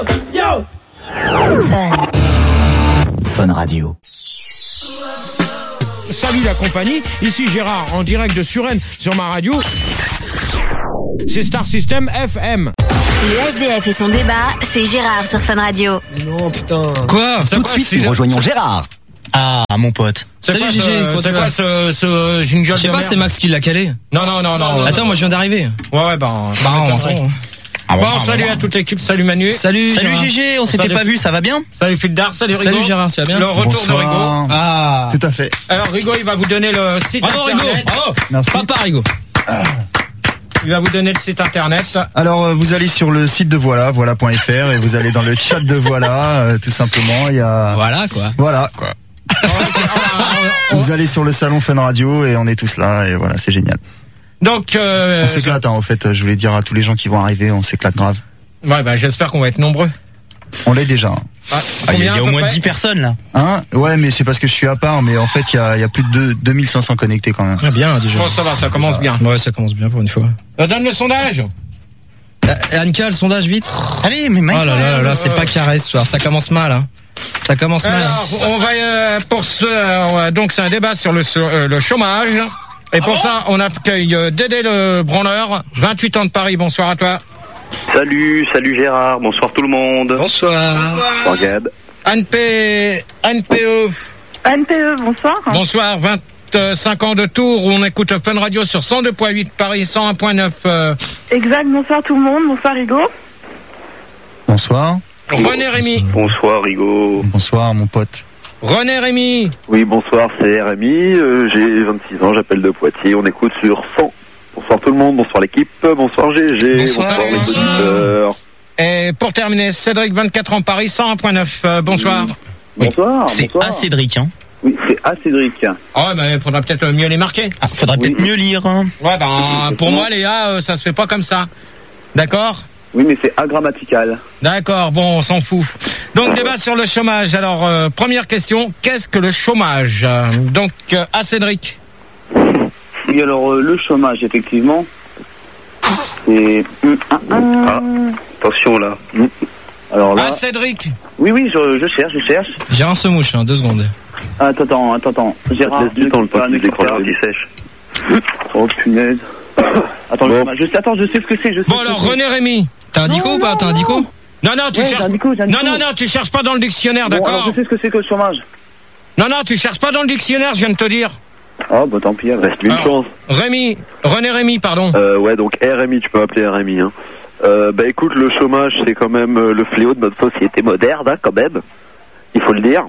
Yo. Fun Radio. Salut la compagnie, ici Gérard en direct de Suresnes sur ma radio. C'est Star System FM. Le SDF et son débat, c'est Gérard sur Fun Radio. Non, putain. Quoi? Tout de suite, nous rejoignons Gérard. Ah, mon pote. Salut Gégé, c'est quoi ce jingle? Je sais pas, c'est Max qui l'a calé. Non. Attends, moi je viens d'arriver. Ouais, bon, salut à toute l'équipe, salut Manu. Salut Gégé, on s'était pas vu, ça va bien? Salut Fildar, salut Rigo. Salut Gérard, ça va bien? Le retour de Rigo. Ah. Tout à fait. Alors Rigo, il va vous donner le site Bravo Rigo, internet. bravo. Merci. Papa Rigo. Il va vous donner le site internet. Alors, vous allez sur le site de voilà.fr et vous allez dans le chat de Voilà, tout simplement. Il y a... Voilà, quoi. Vous allez sur le salon Fun Radio et on est tous là et voilà, c'est génial. Donc, on s'éclate, en fait, je voulais dire à tous les gens qui vont arriver, on s'éclate grave. Ouais, j'espère qu'on va être nombreux. On l'est déjà. Il y a au moins 10 personnes là. Hein? Ouais, mais c'est parce que je suis à part, mais en fait, il y a plus de 2500 connectés quand même. Ah bien déjà. Bon, ça va, ça commence bien. Ouais, ça commence bien pour une fois. Donne le sondage. Annika, le sondage vite. Allez, mais mec. Oh là, c'est pas carré ce soir, ça commence mal, hein. Ça commence mal. Alors, on va pour ce donc c'est un débat sur le chômage. Et pour ça, on accueille Dédé le branleur, 28 ans de Paris. Bonsoir à toi. Salut Gérard, bonsoir tout le monde. Bonsoir. Bonsoir Gab. NPE. NPE, bonsoir. Bonsoir, 25 ans de Tours où on écoute Fun Radio sur 102.8 Paris, 101.9. Exact, bonsoir tout le monde, bonsoir Rigo. Bonsoir. René Rémy. Bonsoir Rigo. Bonsoir, mon pote. René Rémy. Oui, bonsoir, c'est Rémi, j'ai 26 ans, j'appelle de Poitiers, on écoute sur 100. Bonsoir tout le monde, bonsoir l'équipe, bonsoir GG, bonsoir les auditeurs. Et pour terminer, Cédric, 24 ans Paris, 101.9. Bonsoir. Bonsoir. C'est à Cédric, hein. Oui, c'est à Cédric. Ah ouais, mais faudra peut-être mieux les marquer. Ah, faudrait peut-être mieux lire, hein. Ouais, pour moi, les A, ça se fait pas comme ça. D'accord? Oui, mais c'est agrammatical. D'accord, bon, on s'en fout. Donc, débat sur le chômage. Alors, première question, qu'est-ce que le chômage? Donc, à Cédric. Oui, alors, le chômage, effectivement, c'est... attention, là. Alors là... À Cédric. Oui, je cherche. Gérard se mouche, 2 secondes. Attends. Gérard, laisse du temps, le temps que tu décroches, il sèche. Oh, punaise. Attends, je sais ce que c'est, Bon, alors, René Rémy. T'as un dico ou pas? T'as un dico? Non, tu cherches... Non, tu cherches pas dans le dictionnaire, bon, d'accord? alors, je sais ce que c'est que le chômage. Non, tu cherches pas dans le dictionnaire, je viens de te dire. Oh, bah tant pis, reste une chance. René Rémy, pardon. Ouais, donc RMI, tu peux m'appeler RMI, hein. Bah écoute, le chômage, c'est quand même le fléau de notre société moderne, hein, quand même. Il faut le dire.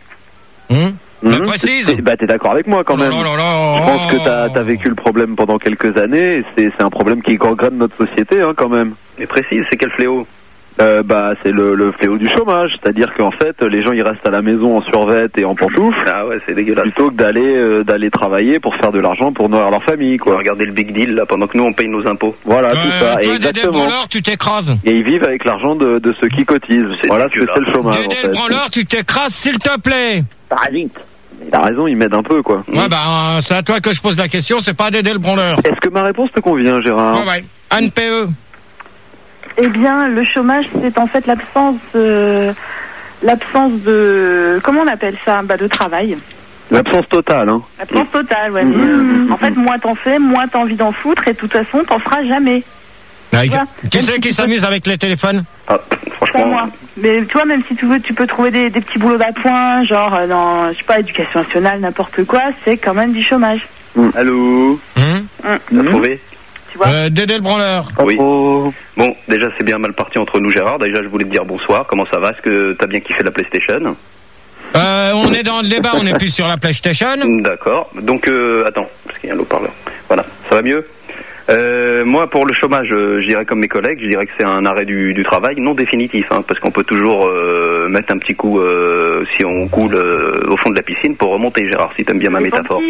Précise. Bah t'es d'accord avec moi quand même. Je pense que t'as vécu le problème pendant quelques années, et c'est un problème qui gangrène notre société, hein, quand même. Mais précise, c'est quel fléau? Bah c'est le fléau du chômage, c'est-à-dire qu'en fait les gens ils restent à la maison en survêt et en pantoufles. Ah ouais, c'est dégueulasse. Plutôt que d'aller travailler pour faire de l'argent pour nourrir leur famille, quoi. Regardez le big deal là pendant que nous on paye nos impôts. Voilà, tout ça. Toi, exactement. Dédé le branleur, tu t'écrases. Et ils vivent avec l'argent de ceux qui cotisent. Voilà, c'est le chômage. Dédé le branleur, tu t'écrases s'il te plaît. Parasite. T'as raison, il m'aide un peu, quoi. Ouais, c'est à toi que je pose la question, c'est pas à Dédé le branleur. Est-ce que ma réponse te convient, Gérard? Ouais. NPE. Eh bien, le chômage, c'est en fait l'absence de... Comment on appelle ça? De travail. L'absence totale, hein. L'absence totale, ouais. En fait, moins t'en fais, moins t'as envie d'en foutre, et de toute façon, t'en feras jamais. Qui c'est qui s'amuse avec les téléphones? Franchement. Pas moi. Mais tu vois, même si tu veux, tu peux trouver des petits boulots d'appoint, genre dans, je sais pas, éducation nationale, n'importe quoi, c'est quand même du chômage. Allô? T'as trouvé? Tu vois? Dédé le branleur. Oui. Bon, déjà c'est bien mal parti entre nous, Gérard. Déjà je voulais te dire bonsoir, comment ça va? Est-ce que t'as bien kiffé la PlayStation? On est dans le débat, on n'est plus sur la PlayStation. D'accord. Donc, attends, parce qu'il y a un haut-parleur. Voilà, ça va mieux? Moi, pour le chômage, je dirais comme mes collègues, je dirais que c'est un arrêt du travail non définitif, hein, parce qu'on peut toujours mettre un petit coup si on coule au fond de la piscine pour remonter, Gérard, si t'aimes bien ma métaphore.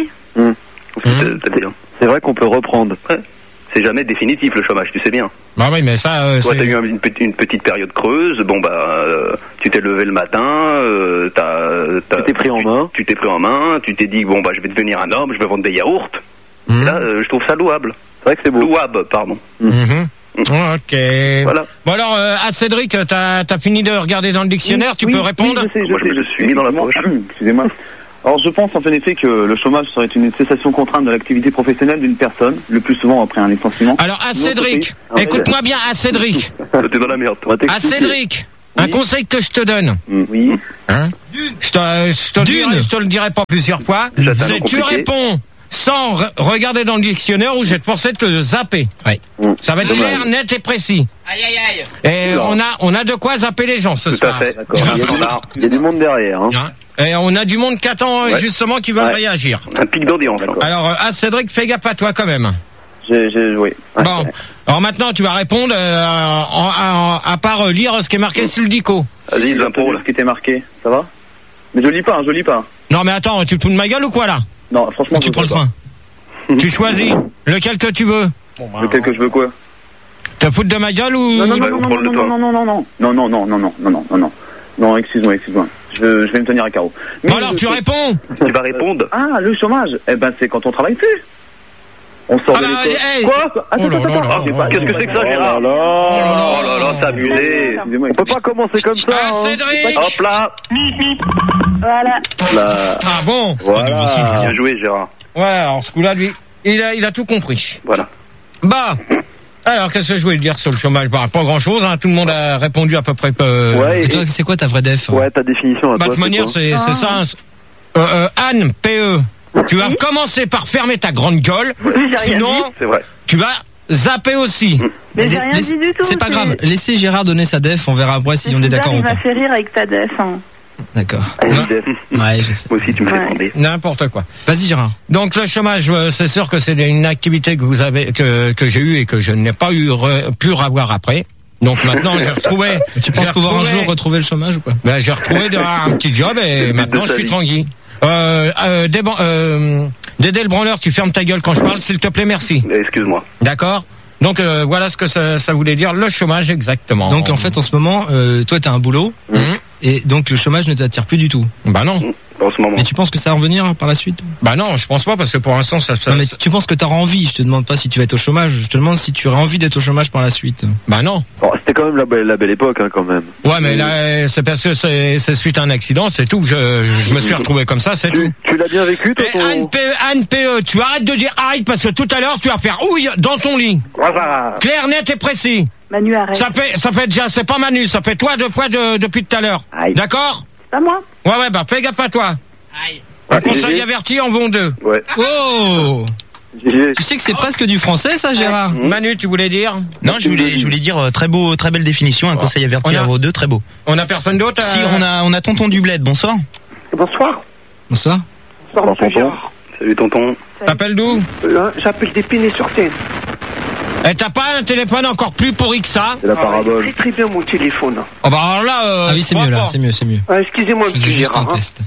C'est vrai qu'on peut reprendre. Ouais. C'est jamais définitif le chômage, tu sais bien. Bah oui, mais ça... Toi, t'as eu une petite période creuse, tu t'es levé le matin, tu t'es pris en main. Tu t'es pris en main, tu t'es dit, je vais devenir un homme, je vais vendre des yaourts. Et là, je trouve ça louable. C'est vrai que c'est beau. Louable, pardon. Ok. Voilà. Bon alors, à Cédric, t'as fini de regarder dans le dictionnaire, tu peux répondre? Je suis mis dans la poche. Excusez-moi. Alors je pense en effet que le chômage serait une cessation contrainte de l'activité professionnelle d'une personne, le plus souvent après un licenciement. Alors à Cédric, écoute-moi bien, à Cédric. T'es dans la merde, toi. À Cédric, un conseil que je te donne. Oui. Hein? Je te le dirai pas plusieurs fois. C'est tu réponds sans regarder dans le dictionnaire ou je vais te forcer de te zapper. Ouais. Ça va être clair, net et précis. Aïe aïe aïe. Et on a de quoi zapper les gens ce soir. Tout à fait. Il y a du monde derrière. Hein. Et on a du monde qui attend justement qui veulent réagir. Un pic d'audience. Alors à Cédric, fais gaffe à toi quand même. J'ai joué. Bon, alors maintenant tu vas répondre à part lire ce qui est marqué sur le dico. Vas-y, l'impôt, ce qui était marqué, ça va? Mais je lis pas. Non mais attends, tu te fous de ma gueule ou quoi là? Non, franchement. Tu prends le train. Tu choisis lequel que tu veux. Lequel que je veux quoi? Te foutre de ma gueule ou? Non, excuse-moi. Je vais me tenir à carreau. Bon alors tu réponds. Tu vas répondre. Ah, le chômage. Eh ben c'est quand on travaille plus. On sort de l'école. Quoi? Attends. Qu'est-ce que c'est que ça, Gérard? Oh là là, c'est abusé. On peut pas commencer comme ça. Ah, Cédric. Hop là. Voilà. Ah bon. Voilà. Bien joué, Gérard. Voilà, alors ce coup-là, lui, il a tout compris. Voilà. Bah. Alors, qu'est-ce que je voulais dire sur le chômage? Bah, pas grand-chose, hein. Tout le monde a répondu à peu près. Et toi, c'est quoi ta vraie def? Ouais, ta définition. Bah, de toute manière, c'est ça. Anne, PE. Tu vas commencer par fermer ta grande gueule. Sinon, tu vas zapper aussi. Mais j'ai rien dit du tout. C'est pas grave. Laissez Gérard donner sa def. On verra après si on est d'accord ou pas. Il m'a fait rire avec ta def. Hein. D'accord. Ouais, je sais. Moi aussi, tu me fais tomber. N'importe quoi. Vas-y, Gérard. Donc, le chômage, c'est sûr que c'est une activité que vous avez, que j'ai eue et que je n'ai pas pu revoir après. Donc maintenant, j'ai retrouvé. Tu penses pouvoir un jour retrouver le chômage ou pas? Ben, j'ai retrouvé un petit job et maintenant je suis tranquille. Dédé le branleur, tu fermes ta gueule quand je parle, s'il te plaît, merci. Excuse-moi. D'accord. Donc voilà ce que ça voulait dire, le chômage exactement. Donc en fait, en ce moment, toi, t'as un boulot et donc le chômage ne t'attire plus du tout. Bah non. En ce moment. Mais tu penses que ça va revenir par la suite? Bah non, je pense pas parce que pour l'instant ça. Non mais tu penses que t'auras envie? Je te demande pas si tu vas être au chômage. Je te demande si tu auras envie d'être au chômage par la suite. Bah non. Bon, c'était quand même la belle époque, hein, quand même. Ouais, mais là c'est parce que c'est suite à un accident, c'est tout. Je me suis retrouvé comme ça, c'est tout. Tu l'as bien vécu, toi? Anne PE, tu arrêtes de dire arrête parce que tout à l'heure tu vas faire ouille dans ton lit. Clair, net et précis. Manu, arrête. Ça fait déjà, c'est pas Manu, ça fait toi depuis tout à l'heure. D'accord? C'est pas moi. Ouais, bah fais gaffe à toi. Aïe. Un conseil averti en bon deux. Ouais. Oh! Tu sais que c'est presque du français, ça, Gérard? Manu, tu voulais dire? Non, je voulais dire très belle définition, un conseil averti à vos deux, très beau. On a personne d'autre? Si, on a tonton du bled, bonsoir. Bonsoir. Bonsoir. Bonsoir, monsieur Gérard. Salut, tonton. T'appelles d'où? J'appelle d'Épinay-sur-Seine. Et t'as pas un téléphone encore plus pourri que ça? C'est la parabole. Très bien mon téléphone. Oh bah alors là, ah oui, c'est mieux là, c'est mieux. Excusez-moi, monsieur Gérard. Un test.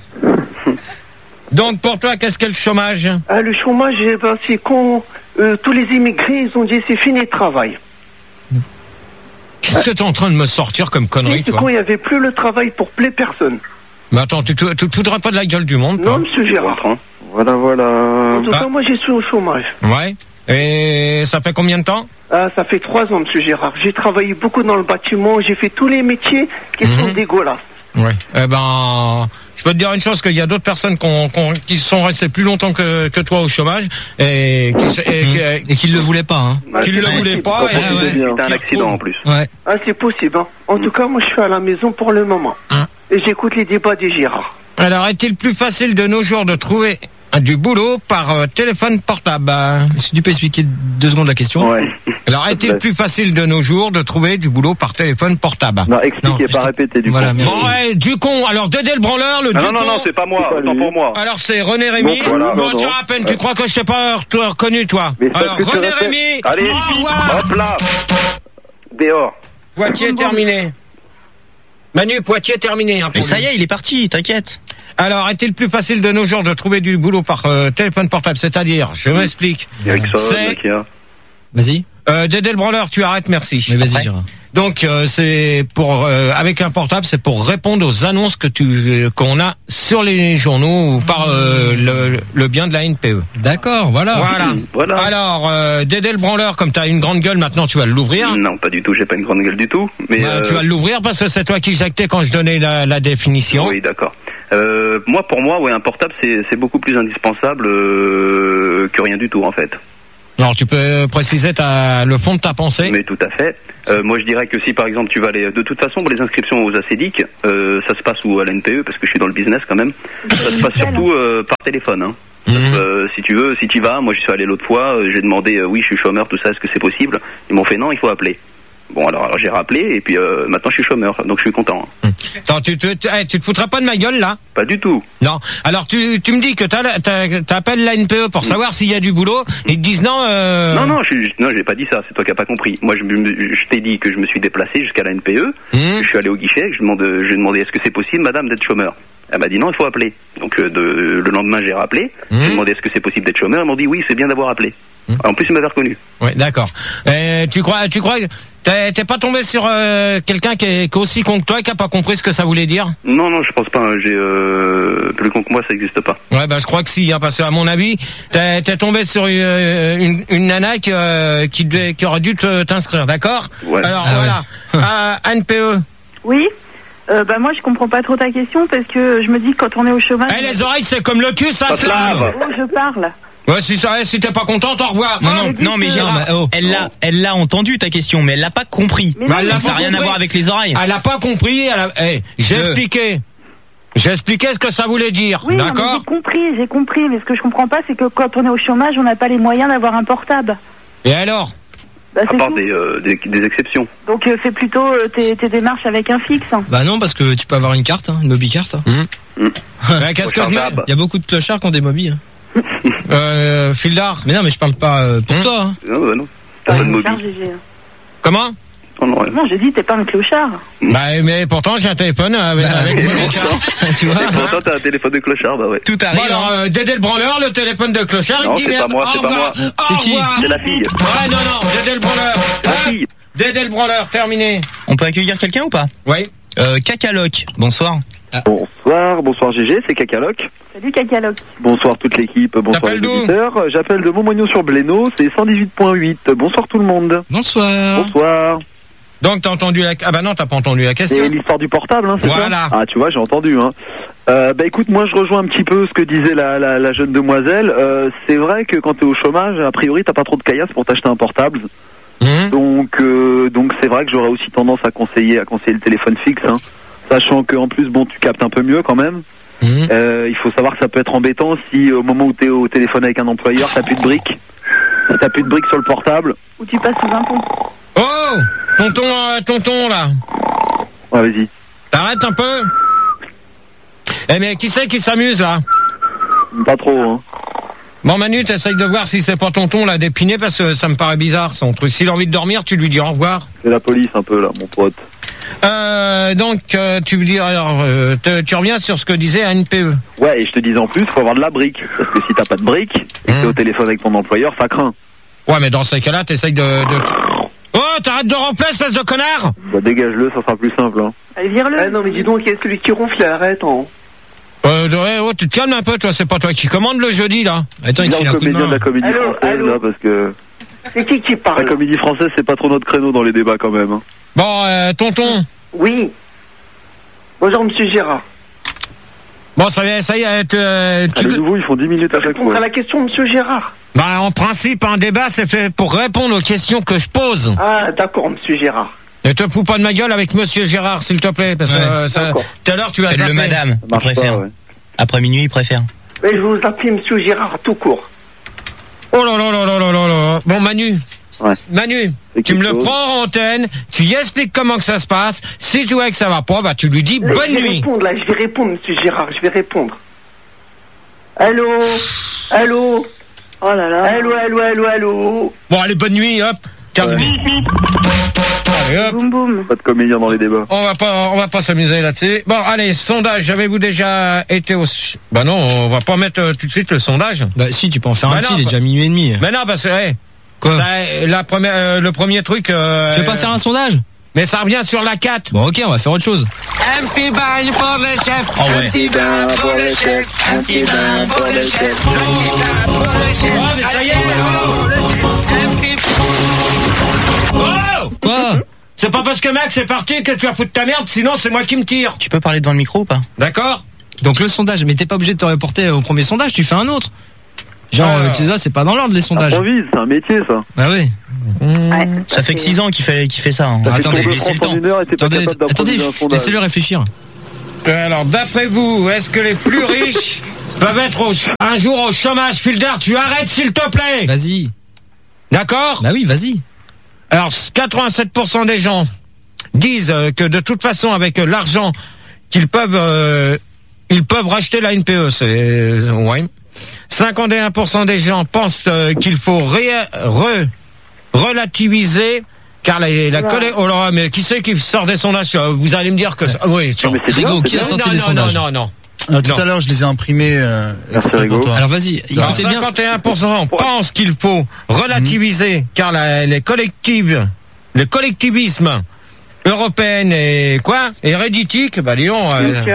Donc pour toi, qu'est-ce qu'est le chômage? Le chômage, c'est quand tous les immigrés, ils ont dit c'est fini le travail. Qu'est-ce que t'es en train de me sortir comme connerie, toi? Quand il n'y avait plus le travail pour plein personne. Mais attends, tu te foudras pas de la gueule du monde, toi? Non, monsieur Gérard. Voilà. En tout cas, moi, je suis au chômage. Ouais. Et ça fait combien de temps? Ça fait 3 ans, monsieur Gérard. J'ai travaillé beaucoup dans le bâtiment. J'ai fait tous les métiers qui sont dégueulasses. Ouais. Eh ben, je peux te dire une chose, qu'il y a d'autres personnes qui sont restées plus longtemps que toi au chômage et qui ne le voulaient pas, hein. Qui ne le voulaient pas. C'était un accident en plus. Ouais. Ah, c'est possible, hein. En tout cas, moi, je suis à la maison pour le moment. Et j'écoute les débats des Gérard. Alors, est-il plus facile de nos jours de trouver du boulot par téléphone portable? Est-ce que tu peux expliquer 2 secondes la question? Ouais. Alors, est-il plus facile de nos jours de trouver du boulot par téléphone portable? Non, expliquez, pas répéter du voilà, con. Merci. Bon, ouais, du con. Alors, Dédé le branleur, du con. Non, c'est pas moi, autant pour moi. Alors, c'est René Rémy. Tu as à peine, tu crois que je t'ai pas reconnu, toi? Alors, René Rémy. Allez, hop là. Dehors. Poitiers terminé. Manu, Poitiers terminé. Hein, Mais ça y est, il est parti, t'inquiète. Alors, est-il plus facile de nos jours de trouver du boulot par téléphone portable? C'est-à-dire, je m'explique. Ericsson, Vas-y. Dédé le branleur, tu arrêtes, merci. Mais vas-y, Gérard. Donc c'est pour avec un portable, c'est pour répondre aux annonces qu'on a sur les journaux ou par le bien de la NPE. D'accord, voilà. Alors Dédé le branleur, comme t'as une grande gueule maintenant, tu vas l'ouvrir? Non, pas du tout, j'ai pas une grande gueule du tout. Mais tu vas l'ouvrir parce que c'est toi qui jactais quand je donnais la définition. Oui, d'accord. Pour moi, un portable c'est beaucoup plus indispensable que rien du tout en fait. Alors tu peux préciser le fond de ta pensée? Mais tout à fait. Moi je dirais que si par exemple tu vas aller, de toute façon pour les inscriptions aux ACDIC, ça se passe à la NPE parce que je suis dans le business quand même. Ça se passe surtout par téléphone. Hein. Si tu veux, si tu vas, moi je suis allé l'autre fois, j'ai demandé oui je suis chômeur, tout ça, est-ce que c'est possible? Ils m'ont fait non, il faut appeler. Bon alors j'ai rappelé et puis maintenant je suis chômeur, donc je suis content. Attends, tu te foutras pas de ma gueule là? Pas du tout. Non. Alors tu me dis que t'appelles la NPE pour savoir s'il y a du boulot, ils te disent non. Non, j'ai pas dit ça. C'est toi qui as pas compris. Moi je t'ai dit que je me suis déplacé jusqu'à la NPE. Je suis allé au guichet. J'ai demandé est-ce que c'est possible, madame, d'être chômeur? Elle m'a dit non, il faut appeler. Donc le lendemain j'ai rappelé. J'ai demandé est-ce que c'est possible d'être chômeur. Ils m'ont dit oui, c'est bien d'avoir appelé. En plus ils m'avaient reconnu. Oui, d'accord. Tu crois t'es pas tombé sur quelqu'un qui est aussi con que toi et qui a pas compris ce que ça voulait dire? Non, je pense pas. J'ai plus con que moi, ça existe pas. Ouais, je crois que si, hein, parce que à mon avis, t'es tombé sur une nana qui aurait dû t'inscrire, d'accord? Ouais. Alors voilà. NPE. Oui. Moi je comprends pas trop ta question parce que je me dis que quand on est au chômage. Les oreilles c'est comme le cul, ça se lave. Oh, je parle. Ouais, si t'es pas contente, au revoir. Non, mais Gérard, elle l'a entendu ta question, mais elle l'a pas compris. Mais donc ça n'a rien à voir avec les oreilles. Elle a pas compris. J'ai expliqué. J'ai expliqué ce que ça voulait dire. Oui, d'accord. J'ai compris. Mais ce que je comprends pas, c'est que quand on est au chômage, on n'a pas les moyens d'avoir un portable. Et alors? À part des exceptions. Donc fais plutôt tes démarches avec un fixe. Bah non, parce que tu peux avoir une carte, une mobicarte. Qu'est-ce que je mets? Il y a beaucoup de clochards qui ont des mobiles. Fil d'art. Mais non, mais je parle pas pour toi. Hein. Non. T'as pas de mobile. Comment? Non, j'ai dit t'es pas un clochard. Mais pourtant j'ai un téléphone avec tu vois. Pourtant t'as un téléphone de clochard, bah ouais. Tout arrive. Bon, alors Dédé le branleur, le téléphone de clochard, non, il dit c'est pas moi. C'est qui? C'est la fille. Ouais, non, Dédé le branleur. La fille. Dédé le branleur, terminé. On peut accueillir quelqu'un ou pas? Oui. Cacaloc, bonsoir. Bonsoir GG, c'est Cacaloc. Salut Cacaloc. Bonsoir toute l'équipe, bonsoir les auditeurs. J'appelle de Montmagnon-sur-Blénaud, c'est 118.8. Bonsoir tout le monde. Bonsoir. Donc t'as entendu la... Ah bah non, t'as pas entendu la question. C'est l'histoire du portable, hein, c'est ça? Ah tu vois, j'ai entendu. Écoute, moi je rejoins un petit peu ce que disait la jeune demoiselle. C'est vrai que quand t'es au chômage, a priori t'as pas trop de caillasse pour t'acheter un portable. Donc c'est vrai que j'aurais aussi tendance à conseiller le téléphone fixe, hein. Sachant qu'en plus tu captes un peu mieux quand même. Il faut savoir que ça peut être embêtant si au moment où t'es au téléphone avec un employeur t'as plus de briques. Si t'as plus de briques sur le portable. Ou tu passes sous un pont. Oh, tonton là. Ouais, vas-y. T'arrêtes un peu. Mais qui c'est qui s'amuse là? Pas trop, hein. Bon Manu, t'essayes de voir si c'est pas tonton là d'épiné parce que ça me paraît bizarre son truc. S'il a envie de dormir, tu lui dis au revoir. C'est la police un peu là, mon pote. Tu me dis alors, tu reviens sur ce que disait NPE. Ouais, et je te disais en plus, faut avoir de la brique. Parce que si t'as pas de brique, et que t'es au téléphone avec ton employeur, ça craint. Ouais, mais dans ces cas-là, t'essayes de... Oh, t'arrêtes de ronfler, espèce de connard! Bah dégage-le, ça sera plus simple, hein. Allez, vire-le. Non mais dis donc, il y a celui qui ronfle, arrête, hein. Tu te calmes un peu, toi, c'est pas toi qui commande le jeudi, là. Attends, il te file un coup de main. De la comédie française, là, parce que... C'est qui parle? La comédie française, c'est pas trop notre créneau dans les débats, quand même, hein. Bon, tonton. Oui. Bonjour, monsieur Gérard. Bon, ça y est, les nouveaux, ils font 10 minutes à chaque fois. À la question, monsieur Gérard. Bah, en principe, un débat, c'est fait pour répondre aux questions que je pose. Ah, d'accord, monsieur Gérard. Ne te fous pas de ma gueule avec monsieur Gérard, s'il te plaît, parce que tout à l'heure, tu as zappé. Le madame, il préfère. Ouais. Après minuit, il préfère. Mais je vous appelle monsieur Gérard tout court. Oh là là là là là là là. Bon, Manu. Ouais. Manu, tu me le prends en antenne, tu y expliques comment que ça se passe. Si tu vois que ça va pas, bah tu lui dis bonne nuit. Je vais répondre, monsieur Gérard, je vais répondre. Allô? Oh là là. Allô? Bon, allez, bonne nuit, hop. Allez, hop. Boum boum. Pas de comédien dans les débats. On va pas s'amuser là-dessus. Bon, allez, sondage. Avez-vous déjà été au... Bah non, on va pas mettre tout de suite le sondage. Bah si, tu peux en faire un petit, il est déjà minuit et demi. Mais non, parce que... Quoi? Le premier truc... Tu veux pas faire un sondage? Mais ça revient sur la 4. Bon, ok, on va faire autre chose. Un petit bain pour le chef. Oh ouais. Un petit bain pour le chef. Un petit bain pour le chef. Un petit bain pour le chef. Oh, mais ça y est, oh! Quoi? C'est pas parce que Max est parti que tu vas foutre ta merde, sinon c'est moi qui me tire. Tu peux parler devant le micro ou pas? D'accord? Donc le sondage, mais t'es pas obligé de te reporter au premier sondage, tu fais un autre. Genre, tu vois, c'est pas dans l'ordre les sondages. Improvise, c'est un métier ça. Ah oui. Ouais, Ça fait que 6 ans qu'il fait ça. Hein. Attendez, laissez le temps. Attendez, laissez-le réfléchir. Alors, d'après vous, est-ce que les plus riches peuvent être un jour au chômage? Filder, tu arrêtes s'il te plaît. Vas-y. D'accord? Bah oui, vas-y. Alors, 87% des gens disent que de toute façon, avec l'argent qu'ils peuvent, ils peuvent racheter la NPE. C'est ouais. 51% des gens pensent qu'il faut relativiser, car la colère. Oh là, mais qui c'est qui sort des sondages? Vous allez me dire que oui. Rigo, qui a sorti des sondages? Non. Tout à l'heure, je les ai imprimés. Pour toi. Alors vas-y, écoutez bien. 51% pensent qu'il faut relativiser, car le collectivisme européen est quoi? Héréditique, bah disons.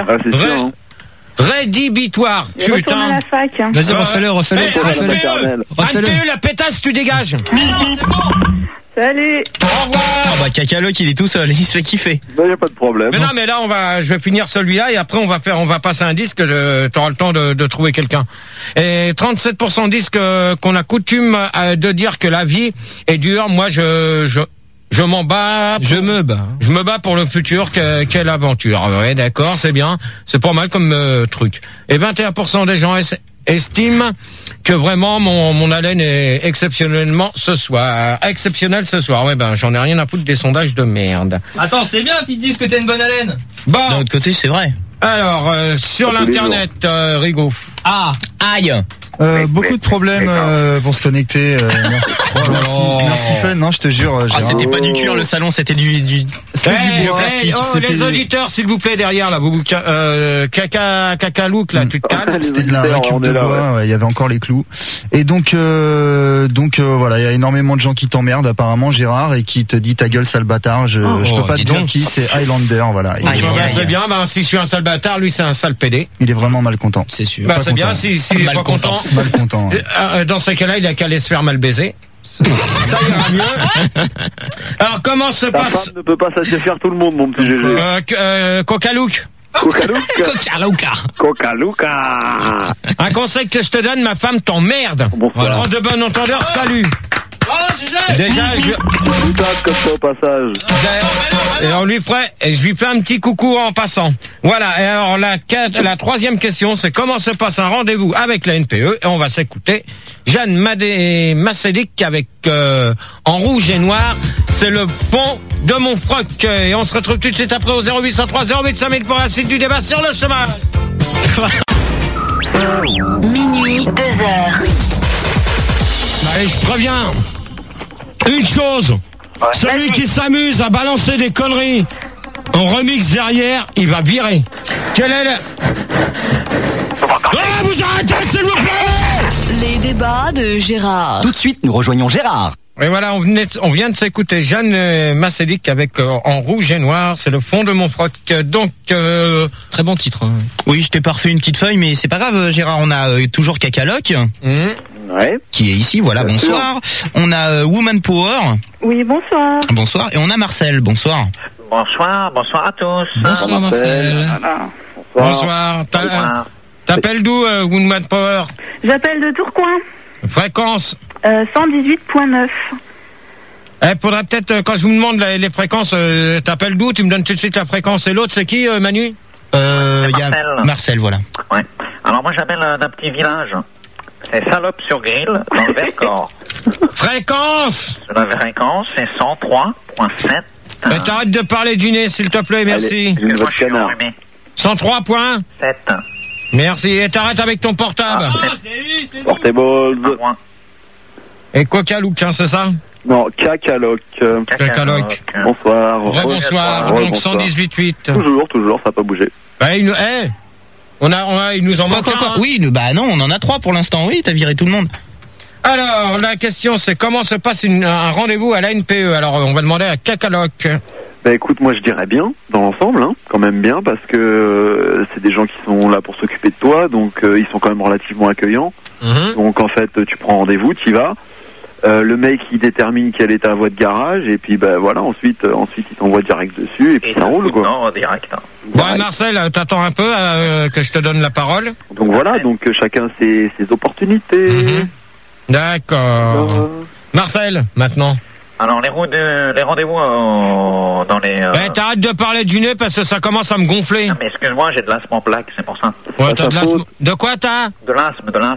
Rédhibitoire, putain. la fac. Vas-y, refais-le. NPE, la pétasse, tu dégages. Salut. Au revoir. Ah bah Cacaloc, il est tout seul, il se fait kiffer. Il n'y a pas de problème. Mais non, mais là, je vais finir celui-là et après on va passer un disque. T'auras le temps de trouver quelqu'un. Et 37% disent qu'on a coutume de dire que la vie est dure. Moi, je m'en bats. Je me bats pour le futur. Quelle aventure. Ouais, d'accord, c'est bien. C'est pas mal comme truc. Et 21% des gens estiment que vraiment mon haleine est exceptionnelle ce soir. Ouais, ben, j'en ai rien à foutre des sondages de merde. Attends, c'est bien qu'ils te disent que t'as une bonne haleine. Bon. D'un autre côté, c'est vrai. Alors, sur l'internet, Rigo. Ah, aïe. Beaucoup de problèmes pour se connecter. Merci Fun. Non, je te jure. C'était pas du cuir le salon, c'était du plastique. Les auditeurs, s'il vous plaît, derrière là, vous caca-look là, tu te calmes. C'était de la récup de bois. Il y avait encore les clous. Et donc voilà, il y a énormément de gens qui t'emmerdent apparemment, Gérard, et qui te dit ta gueule sale bâtard. Je peux pas te dire qui, c'est Highlander. Voilà. C'est bien. Ben si je suis un sale bâtard, lui c'est un sale pédé. Il est vraiment mal content. C'est sûr. Bah c'est bien si il est pas content. Mal content. Dans ces cas-là, il a qu'à aller se faire mal baiser. Ça ira mieux. Alors, comment se passe... Ta femme ne peut pas satisfaire tout le monde, mon petit GG. Coca-Look. Coca-Luca. Un conseil que je te donne, ma femme t'emmerde. Voilà. De bon entendeur, salut. Déjà, comme ça au passage. Et je lui fais un petit coucou en passant. Voilà. Et alors la troisième question, c'est comment se passe un rendez-vous avec la NPE. Et on va s'écouter Jeanne Massédic avec en rouge et noir. C'est le fond de mon froc. Et on se retrouve tout de suite après au 0803 08 5000 pour la suite du débat sur le chômage. Minuit, 2h. Allez, je préviens. Une chose, celui qui s'amuse à balancer des conneries en remix derrière, il va virer. Quel est le... vous arrêtez, s'il vous plaît! Les débats de Gérard. Tout de suite, nous rejoignons Gérard. Et voilà, on vient de s'écouter Jeanne Massédic avec en rouge et noir, c'est le fond de mon froc. Donc, très bon titre. Hein. Oui, je t'ai pas refait une petite feuille, mais c'est pas grave, Gérard, on a toujours Cacaloc. Ouais. Qui est ici, voilà, bien bonsoir. Sûr. On a Woman Power. Oui, bonsoir. Bonsoir. Et on a Marcel, bonsoir. Bonsoir à tous. Bonsoir Marcel. Bonsoir. T'appelles d'où, Woman Power? J'appelle de Tourcoing. Fréquence 118.9. Faudrait peut-être, quand je vous demande les fréquences, t'appelles d'où? Tu me donnes tout de suite la fréquence. Et l'autre, c'est qui, Manu? Il y a Marcel, voilà. Ouais. Alors moi, j'appelle d'un petit village. C'est Salope-sur-Grille, dans le Vercors. Fréquence! La fréquence, c'est 103.7. T'arrêtes de parler du nez, s'il te plaît, merci. 103.7. Merci, et t'arrêtes avec ton portable. Portable. Et Coca-Look, hein, c'est ça? Non, Cacaloc. Cacaloc. Bonsoir. Bonsoir. Donc 118.8. Toujours, ça n'a pas bougé. Bah, il nous en manque un. Oui, bah non, on en a 3 pour l'instant. Oui, t'as viré tout le monde. Alors, la question, c'est comment se passe un rendez-vous à la NPE? Alors, on va demander à Cacaloc. Bah écoute, moi je dirais bien, dans l'ensemble, hein, quand même bien, parce que c'est des gens qui sont là pour s'occuper de toi, donc ils sont quand même relativement accueillants. Donc en fait, tu prends rendez-vous, tu y vas. Le mec il détermine quelle est ta voie de garage et puis bah voilà, ensuite il t'envoie direct dessus et puis ça roule quoi. Non, direct. Hein. Bon Marcel, t'attends un peu que je te donne la parole. Donc voilà, donc chacun ses opportunités. D'accord. Marcel, maintenant. Alors les rendez-vous dans les. T'arrêtes de parler du nez parce que ça commence à me gonfler. Non, mais excuse-moi, j'ai de l'asthme en plaque, c'est pour ça. Ouais, t'as de l'asthme. De quoi t'as ? De l'asthme.